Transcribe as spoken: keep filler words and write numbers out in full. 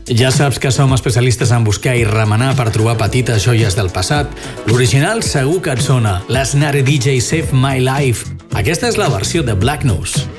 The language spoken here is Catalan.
Ja saps que som especialistes en buscar i remenar per trobar petites joies del passat. L'original segur que et sona, l'Snare D J Save My Life. Aquesta és la versió de Black Nose.